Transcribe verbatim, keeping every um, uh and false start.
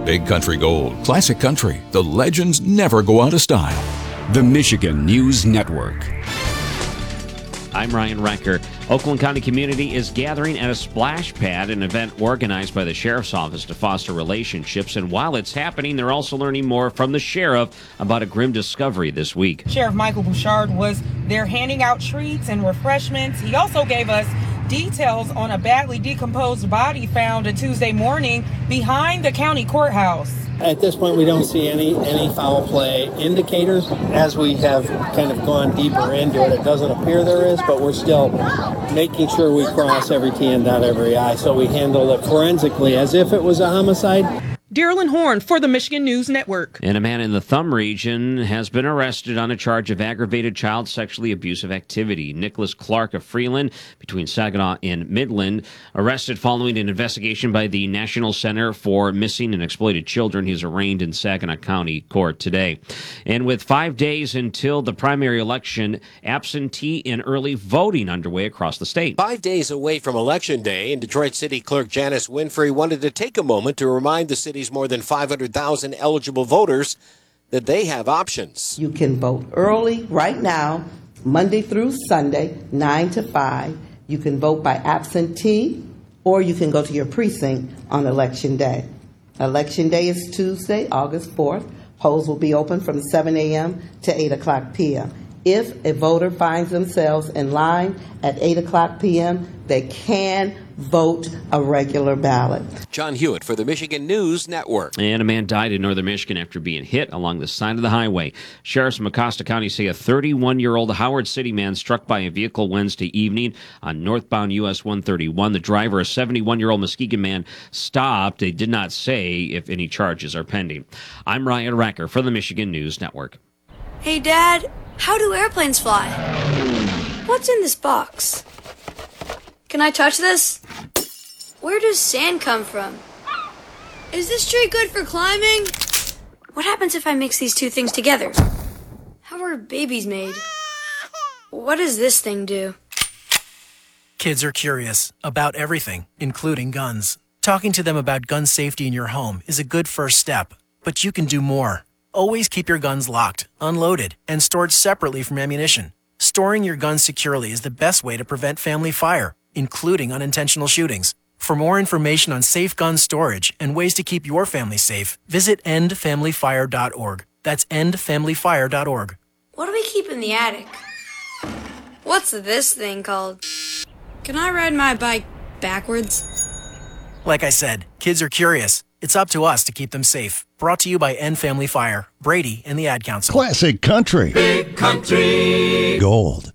Big Country Gold. Classic country. The legends never go out of style. The Michigan News Network. I'm Ryan Recker. Oakland County community is gathering at a splash pad, an event organized by the Sheriff's Office to foster relationships. And while it's happening, they're also learning more from the sheriff about a grim discovery this week. Sheriff Michael Bouchard was there handing out treats and refreshments. He also gave us details on a badly decomposed body found a Tuesday morning behind the county courthouse. At this point, we don't see any any foul play indicators. As we have kind of gone deeper into it, it doesn't appear there is, but we're still making sure we cross every T and dot every I, so we handle it forensically as if it was a homicide. Darylyn Horn for the Michigan News Network. And a man in the Thumb region has been arrested on a charge of aggravated child sexually abusive activity. Nicholas Clark of Freeland, between Saginaw and Midland, arrested following an investigation by the National Center for Missing and Exploited Children. He's arraigned in Saginaw County Court today. And with five days until the primary election, absentee and early voting underway across the state. Five days away from Election Day, and Detroit City Clerk Janice Winfrey wanted to take a moment to remind the city's more than five hundred thousand eligible voters that they have options. You can vote early right now, Monday through Sunday, nine to five. You can vote by absentee, or you can go to your precinct on Election Day. Election Day is Tuesday, August fourth. Polls will be open from seven a.m. to eight o'clock p.m. If a voter finds themselves in line at eight o'clock p.m., they can vote a regular ballot. John Hewitt for the Michigan News Network. And a man died in northern Michigan after being hit along the side of the highway. Sheriffs in Mecosta County say a thirty-one-year-old Howard City man struck by a vehicle Wednesday evening on northbound U S one thirty-one. The driver, a seventy-one-year-old Muskegon man, stopped. They did not say if any charges are pending. I'm Ryan Recker for the Michigan News Network. Hey, Dad, how do airplanes fly? What's in this box? Can I touch this? Where does sand come from? Is this tree good for climbing? What happens if I mix these two things together? How are babies made? What does this thing do? Kids are curious about everything, including guns. Talking to them about gun safety in your home is a good first step, but you can do more. Always keep your guns locked, unloaded, and stored separately from ammunition. Storing your guns securely is the best way to prevent family fire, including unintentional shootings. For more information on safe gun storage and ways to keep your family safe, visit end family fire dot org. That's end family fire dot org. What do we keep in the attic? What's this thing called? Can I ride my bike backwards? Like I said, kids are curious. It's up to us to keep them safe. Brought to you by End Family Fire, Brady, and the Ad Council. Classic country. Big Country Gold.